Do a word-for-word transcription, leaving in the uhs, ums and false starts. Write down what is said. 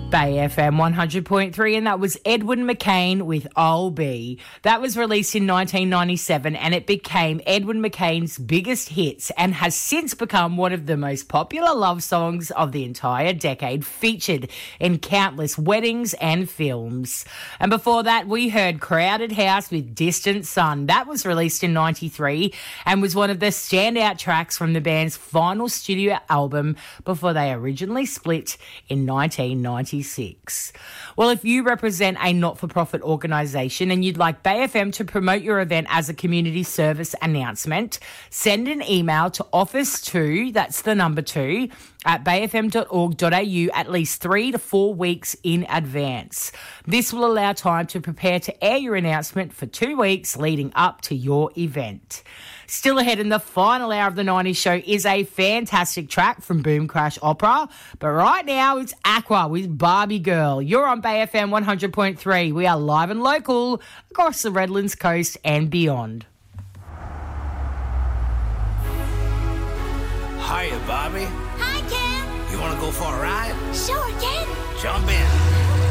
Bay F M one hundred point three, and that was Edwin McCain with I'll Be. That was released in nineteen ninety-seven and it became Edwin McCain's biggest hits and has since become one of the most popular love songs of the entire decade, featured in countless weddings and films. And before that, we heard Crowded House with Distant Sun. That was released in ninety-three and was one of the standout tracks from the band's final studio album before they originally split in nineteen ninety-six. Well, if you represent a not-for-profit organisation and you'd like Bay F M to promote your event as a community service announcement, send an email to office two, that's the number two, at bay f m dot org dot a u at least three to four weeks in advance. This will allow time to prepare to air your announcement for two weeks leading up to your event. Still ahead in the final hour of the nineties show is a fantastic track from Boom Crash Opera. But right now it's Aqua with Barbie Girl. You're on Bay F M one hundred point three. We are live and local across the Redlands coast and beyond. Hiya, Barbie. Hi, Ken. You want to go for a ride? Sure, Ken. Jump in.